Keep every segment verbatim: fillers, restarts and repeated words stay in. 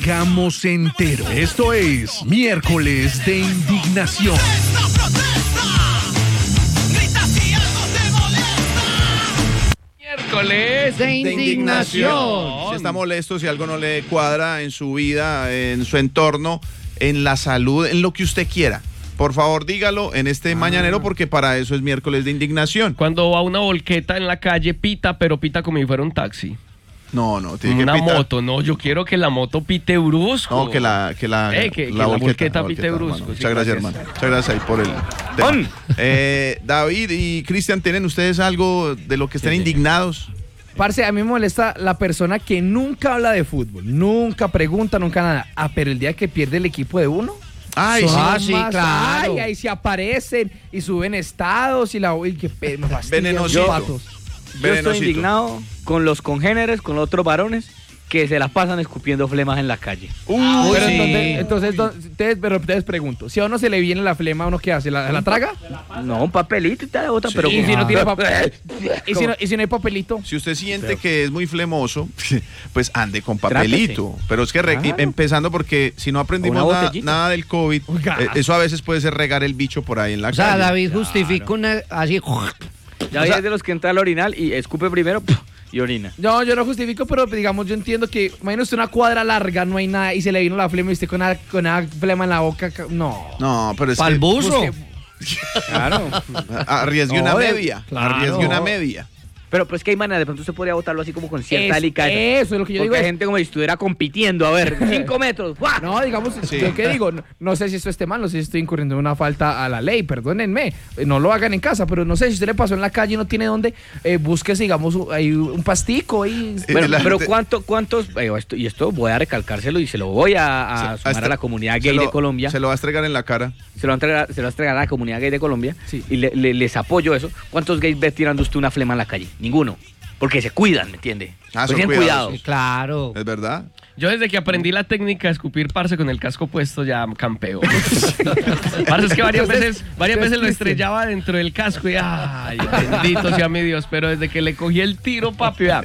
Hagamos entero. Esto es Miércoles de Indignación. Miércoles de Indignación. Si está molesto, si algo no le cuadra en su vida, en su entorno, en la salud, en lo que usted quiera. Por favor, dígalo en este ah. mañanero, porque para eso es Miércoles de Indignación. Cuando va una volqueta en la calle, pita, pero pita como si fuera un taxi. No, no, tiene una que pitar. moto, no, yo quiero que la moto pite brusco. No, que la que la, eh, que, la, que la volqueta, volqueta pite volqueta, brusco. Hermano. Sí, Muchas gracias, gracias, hermano. Muchas gracias ahí por el tema. Eh, David y Cristian, ¿tienen ustedes algo de lo que estén sí, indignados? Parce, a mí me molesta la persona que nunca habla de fútbol, nunca pregunta, nunca nada. Ah, pero el día que pierde el equipo de uno, ay, sí, ah, sí, más, claro. Ay, ahí se aparecen y suben estados y la uy, que me fastidia los patos. Yo estoy indignado con los congéneres, con otros varones que se las pasan escupiendo flemas en la calle. Uy, pero sí. entonces, entonces, entonces, pero ustedes pregunto, si a uno se le viene la flema, ¿uno qué hace? ¿La, la traga? No, un papelito y te la bota, sí. pero... ¿Y si no tiene papel? ¿Y si no, ¿Y si no hay papelito? Si usted siente pero... que es muy flemoso, pues ande con papelito. Trátese. Pero es que re, claro. empezando porque si no aprendimos nada, nada del COVID, eh, eso a veces puede ser regar el bicho por ahí en la o calle. O sea, David justifica claro. una así... Ya o sea, es de los que entra al orinal y escupe primero... y orina. No, yo no justifico, pero digamos, yo entiendo que, imagínate una cuadra larga, no hay nada, y se le vino la flema y usted con una, con una flema en la boca, no. No, pero es ¿Pal que... buzo? Busque... Claro. Arriesgue no, una media, claro. arriesgue una media. Pero pues que hay manera, de pronto usted podría botarlo así como con cierta delicadeza. Eso es lo que yo porque digo. Hay gente como si estuviera compitiendo, a ver, cinco metros. ¡Buah! No, digamos, sí. Yo qué digo, no, no sé si esto esté mal, no sé si estoy incurriendo en una falta a la ley, perdónenme, no lo hagan en casa, pero no sé si usted le pasó en la calle y no tiene dónde, eh, búsquese, digamos, hay un pastico y... Bueno, pero gente... ¿cuánto, cuántos, eh, esto, y esto voy a recalcárselo y se lo voy a, a se, sumar a, a la comunidad gay lo, de Colombia. Se lo va a estregar en la cara. Se lo va a entregar, se lo va a entregar a la comunidad gay de Colombia sí. y le, le, les apoyo eso. ¿Cuántos gays ve tirando usted una flema en la calle? Ninguno. Porque se cuidan, ¿me entiende? Ah, pues tienen cuidado. Sí, claro. ¿Es verdad? Yo desde que aprendí la técnica de escupir, parce, con el casco puesto ya campeo. Parce, es que varias veces, varias veces lo estrellaba dentro del casco y ¡ay, bendito sea mi Dios! Pero desde que le cogí el tiro, papi, ya,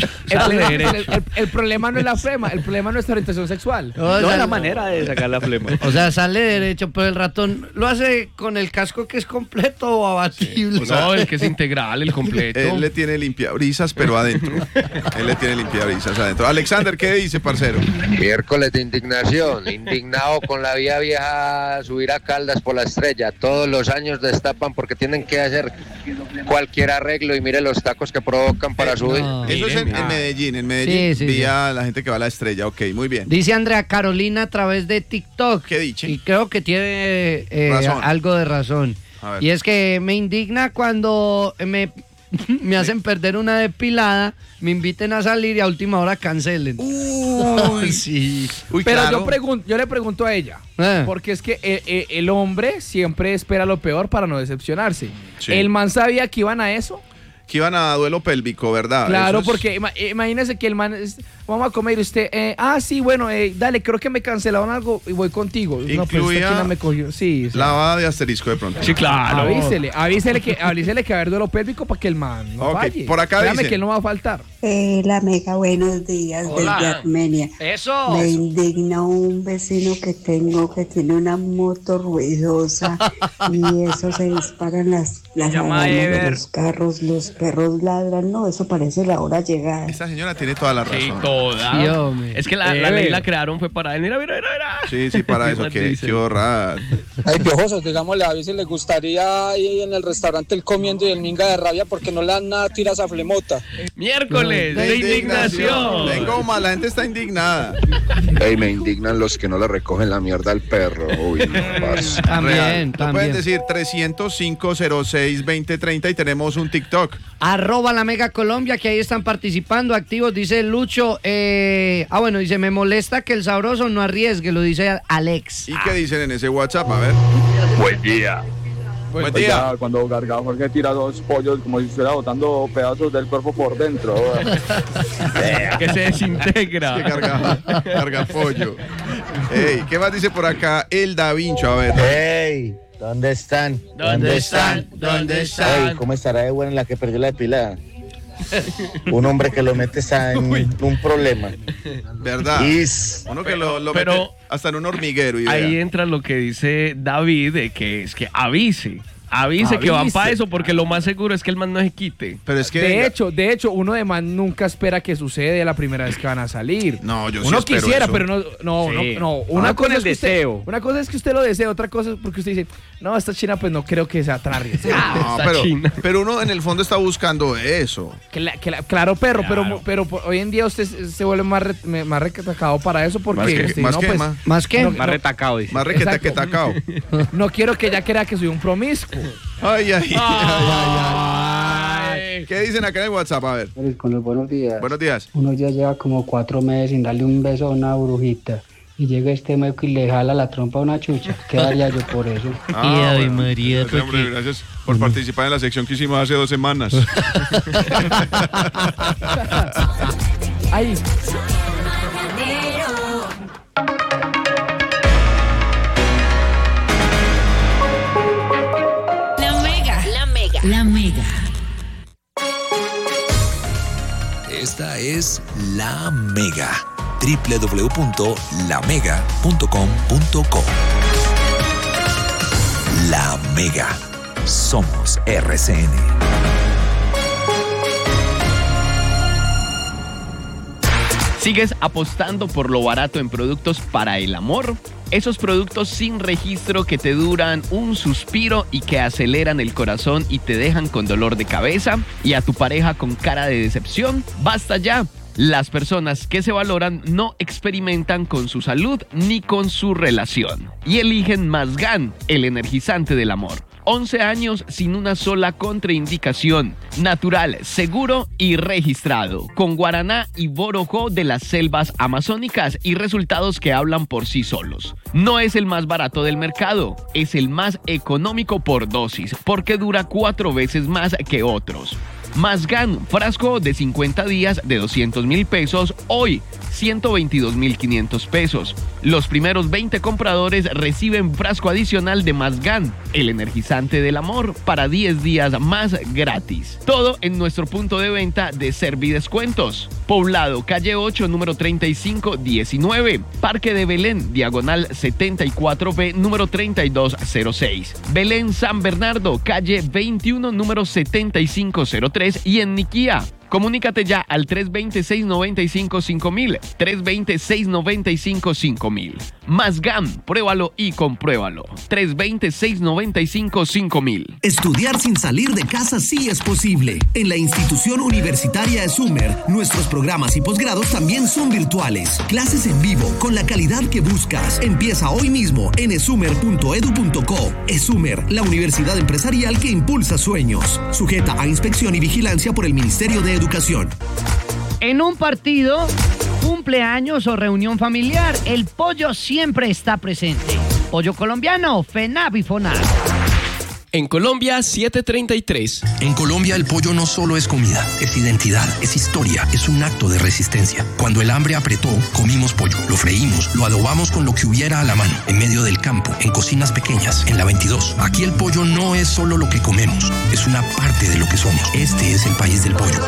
el, el, el, el problema no es la flema, el problema es nuestra orientación sexual. No, no es la manera de sacar la flema. O sea, sale derecho, pero el ratón lo hace con el casco que es completo o abatible. Sí, o sea, no, el que es integral, el completo. Él le tiene limpiabrisas, pero adentro. Él le tiene limpiabrisas adentro. Alexander, ¿qué dice, parcero? Miércoles de indignación, indignado con la vía vieja subir a Caldas por la Estrella. Todos los años destapan porque tienen que hacer cualquier arreglo y mire los tacos que provocan para eh, subir. No. Eso es en, en Medellín, en Medellín sí, sí, vía sí. la gente que va a la Estrella, ok, muy bien. Dice Andrea Carolina a través de TikTok. ¿Qué dice? Y creo que tiene eh, algo de razón. Y es que me indigna cuando me... me hacen perder una depilada, me inviten a salir y a última hora cancelen. Uy, sí. Uy, pero claro. yo, pregun- yo le pregunto a ella, eh. porque es que el, el, el hombre siempre espera lo peor para no decepcionarse. Sí. ¿El man sabía que iban a eso? Que iban a duelo pélvico, ¿verdad? Claro, es... porque imagínese que el man, es, vamos a comer y usted, eh, ah, sí, bueno, eh, dale, creo que me cancelaron algo y voy contigo. Incluía no, no me cogió. Sí, sí. lavada de asterisco de pronto. Sí, claro. Avísele, avísele que, avísele que va a haber duelo pélvico para que el man no okay, falle. Por acá Créame dice. que él no va a faltar. Eh, la mega, buenos días. Hola. Desde Armenia. Eso. Me indigna un vecino que tengo que tiene una moto ruidosa y eso se disparan las, las alarmas de los carros, los perros ladran. No, eso parece la hora llegada. Esa señora tiene toda la razón. Sí, toda. Sí, es que la, la ley la crearon fue para... Mira, mira, mira, mira. Sí, sí, para eso. Qué, qué horror. Ay, piojosos, digámosle, a veces les gustaría ir en el restaurante el comiendo y el minga de rabia porque no le dan nada, tira esa flemota. Miércoles de, de indignación. Tengo más, la gente está indignada. Ey, me indignan los que no le recogen la mierda al perro. Uy, no pasa. También, también. Pueden decir trescientos cinco cero seis veinte treinta y tenemos un TikTok. Arroba la Mega Colombia, que ahí están participando, activos, dice Lucho. Eh, ah, bueno, dice, me molesta que el sabroso no arriesgue, lo dice Alex. ¿Y qué dicen en ese WhatsApp? A ver. Buen día. Buen día. Cuando Gargano Jorge tira dos pollos como si estuviera botando pedazos del cuerpo por dentro. Que se desintegra. Que carga, carga pollo. Ey, ¿qué más dice por acá el Da Vinci? A ver. Ey, ¿dónde están? ¿Dónde están? ¿Dónde están? Ey, ¿cómo estará de buena la que perdió la depilada? Un hombre que lo mete en Uy. un problema. ¿Verdad? Is. Uno que lo, lo pero, mete hasta en un hormiguero. Y ahí vea. entra lo que dice David, de que es que avise. Avise, Avise que van para eso, porque lo más seguro es que el man no se quite. Pero es que de venga. hecho, de hecho, uno de man nunca espera que suceda la primera vez que van a salir. No, yo uno sí espero quisiera, eso. pero no, no, Sí. no, no. Una Ah, cosa con el es que usted- deseo. una cosa es que usted lo desea, otra cosa es porque usted dice, no, esta china pues no creo que sea tan arriesgada. No, Esta pero, china. pero uno en el fondo está buscando eso. Cla- cla- claro, perro, Claro. pero pero por- hoy en día usted se se vuelve más re- más recatacado para eso porque Más que- usted, más no, que pues, más. ¿Más qué? No, Más retacado, dice. Más requeta Exacto. que tacao. no quiero que ella crea que soy un promiscuo. Ay, ay, ay, Ay. ay. ¿Qué dicen acá en el WhatsApp? A ver. Con los buenos días. Buenos días. Uno ya lleva como cuatro meses sin darle un beso a una brujita. Y llega este meco y le jala la trompa a una chucha. ¿Qué daría yo por eso? Ah, Ave bueno. María, Gracias, ¿por qué? hombre, gracias por participar en la sección que hicimos hace dos semanas. Ay, La Mega. La Mega. La Mega. Esta es La Mega. doble u doble u doble u punto la mega punto com punto co. La Mega. Somos R C N. ¿Sigues apostando por lo barato en productos para el amor? Esos productos sin registro que te duran un suspiro y que aceleran el corazón y te dejan con dolor de cabeza y a tu pareja con cara de decepción. ¡Basta ya! Las personas que se valoran no experimentan con su salud ni con su relación y eligen Mazgan, el energizante del amor. once años sin una sola contraindicación, natural, seguro y registrado, con guaraná y borojó de las selvas amazónicas y resultados que hablan por sí solos. No es el más barato del mercado, es el más económico por dosis, porque dura cuatro veces más que otros. Mazgan, frasco de cincuenta días de doscientos mil pesos, hoy ciento veintidós mil quinientos pesos. Los primeros veinte compradores reciben frasco adicional de Mazgan, el energizante del amor, para diez días más gratis. Todo en nuestro punto de venta de Servidescuentos. Poblado, calle ocho, número treinta y cinco diecinueve. Parque de Belén, diagonal setenta y cuatro B, número treinta y dos cero seis. Belén San Bernardo, calle veintiuno, número setenta y cinco cero tres. Y en Niquía, comunícate ya al tres dos cero, seis nueve cinco, cinco mil, tres dos cero, seis nueve cinco, cinco mil. Mazgan, pruébalo y compruébalo. tres dos cero, seis nueve cinco, cinco mil. Estudiar sin salir de casa sí es posible. En la institución universitaria ESUMER, nuestros programas y posgrados también son virtuales. Clases en vivo con la calidad que buscas. Empieza hoy mismo en esumer punto edu punto co. ESUMER, la universidad empresarial que impulsa sueños. Sujeta a inspección y vigilancia por el Ministerio de Educación. En un partido, cumpleaños o reunión familiar, el pollo siempre está presente. Pollo colombiano, FENAP y FONAP. En Colombia, siete treinta y tres. En Colombia el pollo no solo es comida, es identidad, es historia, es un acto de resistencia. Cuando el hambre apretó, comimos pollo, lo freímos, lo adobamos con lo que hubiera a la mano, en medio del campo, en cocinas pequeñas, en la veintidós. Aquí el pollo no es solo lo que comemos, es una parte de lo que somos. Este es el país del pollo.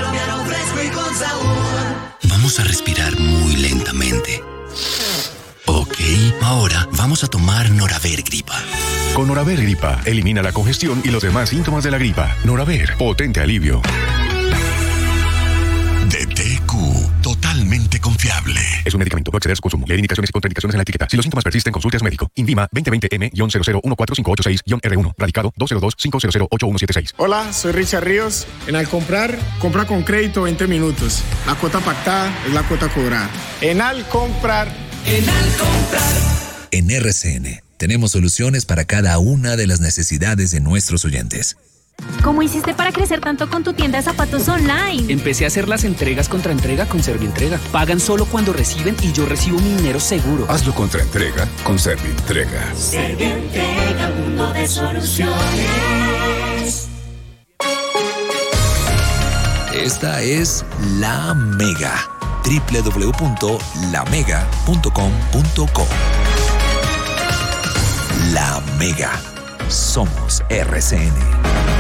Vamos a respirar muy lentamente. Ok, ahora vamos a tomar Noraver Gripa. Con Noraver Gripa, elimina la congestión y los demás síntomas de la gripa. Noraver, potente alivio. D T Q, totalmente confiable. Es un medicamento, no exceder su consumo. Lee indicaciones y contraindicaciones en la etiqueta. Si los síntomas persisten, consulte a su médico. INVIMA veinte veinte M cero cero uno cuatro cinco ocho seis R uno. Radicado dos cero dos, cinco cero cero, ocho uno siete seis. Hola, soy Richard Ríos. En Al Comprar, compra con crédito veinte minutos. La cuota pactada es la cuota cobrada. En Al Comprar. En Al Comprar. En R C N tenemos soluciones para cada una de las necesidades de nuestros oyentes. ¿Cómo hiciste para crecer tanto con tu tienda de zapatos online? Empecé a hacer las entregas contra entrega con Servientrega. Pagan solo cuando reciben y yo recibo mi dinero seguro. Hazlo contra entrega con Servientrega. Servientrega, mundo de soluciones. Esta es La Mega. doble u doble u doble u punto la mega punto com punto co. La Mega. Somos R C N.